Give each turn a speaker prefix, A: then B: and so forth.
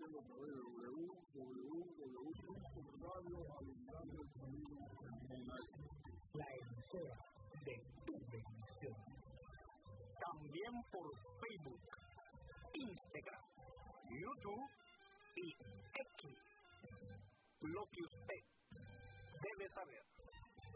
A: escuchen a través de www.radioalumbrado.online.
B: La emisora de tu bendición. También por Facebook, Instagram, YouTube y X. Lo que usted debe saber.